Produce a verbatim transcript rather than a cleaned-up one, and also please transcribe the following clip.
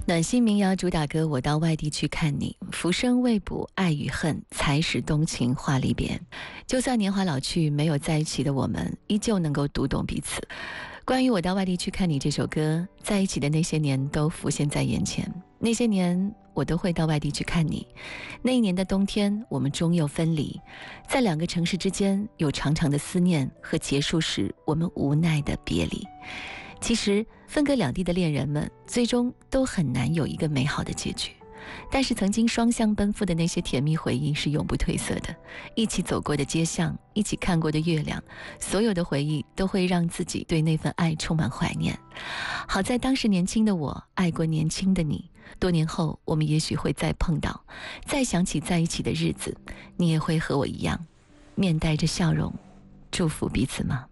暖心民谣主打歌《我到外地去看你》，浮生未卜爱与恨，才使动情话离别。就算年华老去，没有在一起的我们，依旧能够读懂彼此。关于《我到外地去看你》这首歌，在一起的那些年都浮现在眼前。那些年我都会到外地去看你，那一年的冬天，我们终又分离，在两个城市之间有长长的思念，和结束时我们无奈的别离。其实分隔两地的恋人们最终都很难有一个美好的结局，但是曾经双向奔赴的那些甜蜜回忆是永不褪色的，一起走过的街巷，一起看过的月亮，所有的回忆都会让自己对那份爱充满怀念。好在当时年轻的我爱过年轻的你，多年后我们也许会再碰到，再想起在一起的日子，你也会和我一样面带着笑容祝福彼此吗？